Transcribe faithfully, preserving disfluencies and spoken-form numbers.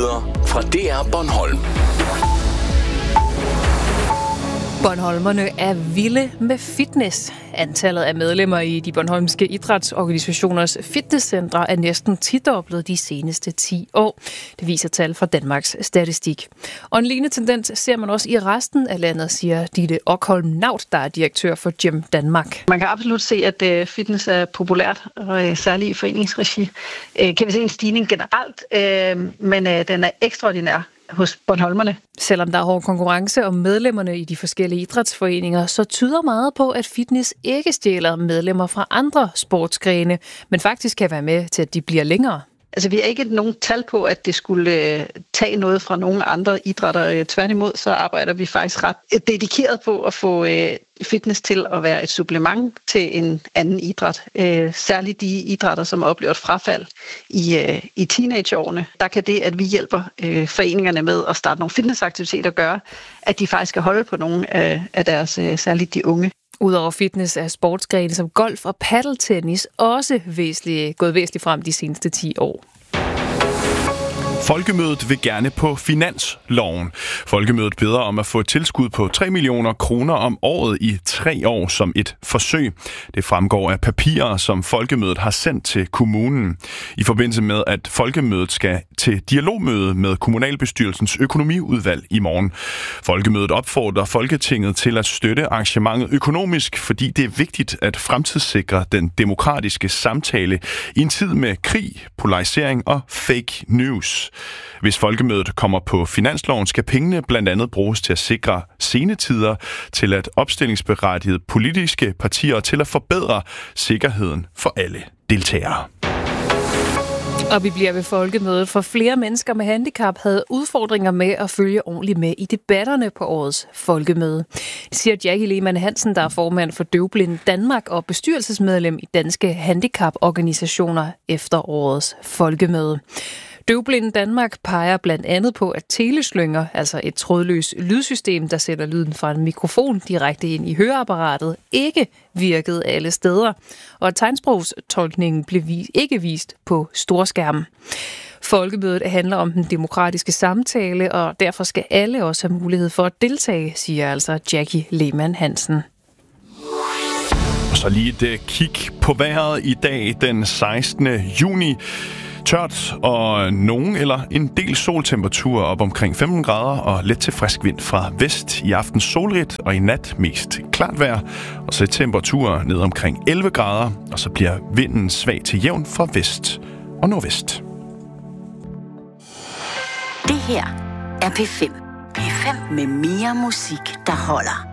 Nyheder fra D R Bornholm. Bornholmerne er vilde med fitness. Antallet af medlemmer i de bornholmske idrætsorganisationers fitnesscentre er næsten tidoblet de seneste ti år. Det viser tal fra Danmarks Statistik. Og en lignende tendens ser man også i resten af landet, siger Ditte Okholm Naut, der er direktør for Gym Danmark. Man kan absolut se, at fitness er populært, og særligt i foreningsregi. Kan vi se en stigning generelt, men den er ekstraordinær hos bornholmerne. Selvom der er hård konkurrence om medlemmerne i de forskellige idrætsforeninger, så tyder meget på, at fitness ikke stjæler medlemmer fra andre sportsgrene, men faktisk kan være med til, at de bliver længere. Altså, vi har ikke nogen tal på, at det skulle øh, tage noget fra nogle andre idrætter. Tværtimod, så arbejder vi faktisk ret dedikeret på at få øh, fitness til at være et supplement til en anden idræt. Øh, særligt de idrætter, som oplever et frafald i, øh, i teenageårene. Der kan det, at vi hjælper øh, foreningerne med at starte nogle fitnessaktiviteter, gøre, at de faktisk kan holde på nogle af, af deres, øh, særligt de unge. Udover fitness er sportsgrene som golf og paddeltennis også væsentligt, gået væsentligt frem de seneste ti år. Folkemødet vil gerne på finansloven. Folkemødet beder om at få et tilskud på tre millioner kroner om året i tre år som et forsøg. Det fremgår af papirer, som Folkemødet har sendt til kommunen. I forbindelse med, at Folkemødet skal til dialogmøde med kommunalbestyrelsens økonomiudvalg i morgen. Folkemødet opfordrer Folketinget til at støtte arrangementet økonomisk, fordi det er vigtigt at fremtidssikre den demokratiske samtale i en tid med krig, polarisering og fake news. Hvis Folkemødet kommer på finansloven, skal pengene blandt andet bruges til at sikre senetider, til at opstillingsberettigede politiske partier til at forbedre sikkerheden for alle deltagere. Og vi bliver ved Folkemødet, for flere mennesker med handicap havde udfordringer med at følge ordentligt med i debatterne på årets Folkemøde. Det siger Jackie Lehmann Hansen, der er formand for Døvblinde Danmark og bestyrelsesmedlem i Danske Handicaporganisationer efter årets Folkemøde. Døvblinde Danmark peger blandt andet på, at teleslynger, altså et trådløst lydsystem, der sætter lyden fra en mikrofon direkte ind i høreapparatet, ikke virkede alle steder, og at tegnsprogstolkningen blev ikke vist på storskærmen. Folkemødet handler om den demokratiske samtale, og derfor skal alle også have mulighed for at deltage, siger altså Jackie Lehmann Hansen. Og så lige et kig på vejret i dag, den sekstende juni. Tørt og nogen eller en del soltemperatur op omkring femten grader og let til frisk vind fra vest. I aften solrigt og i nat mest klart vejr. Og så temperaturer ned omkring elleve grader, og så bliver vinden svag til jævn fra vest og nordvest. Det her er P fem. P fem med mere musik, der holder.